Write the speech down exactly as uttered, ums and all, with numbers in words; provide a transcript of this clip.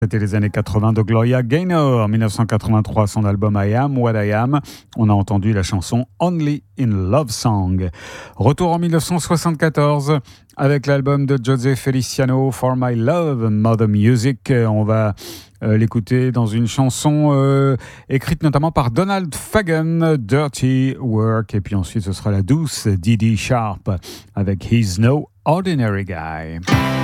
C'était les années quatre-vingts de Gloria Gaynor. En dix-neuf cent quatre-vingt-trois, son album I Am What I Am. On a entendu la chanson Only in Love Song. Retour en dix-neuf cent soixante-quatorze avec l'album de José Feliciano, For My Love, Mother Music. On va euh, l'écouter dans une chanson euh, écrite notamment par Donald Fagen, Dirty Work. Et puis ensuite, ce sera la douce Dee Dee Sharp avec He's No Ordinary Guy.